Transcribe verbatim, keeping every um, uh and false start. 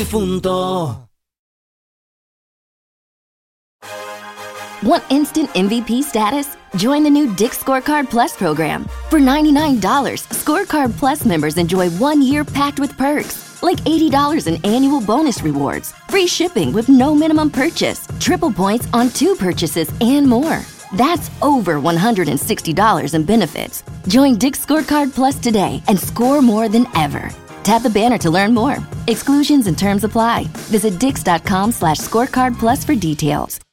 Difunto. Want instant M V P status? Join the new Dick's Scorecard Plus program. For ninety-nine dollars, Scorecard Plus members enjoy one year packed with perks, like eighty dollars in annual bonus rewards, free shipping with no minimum purchase, triple points on two purchases, and more. That's over one hundred sixty dollars in benefits. Join Dick's Scorecard Plus today and score more than ever. Tap the banner to learn more. Exclusions and terms apply. Visit dix.com slash scorecard plus for details.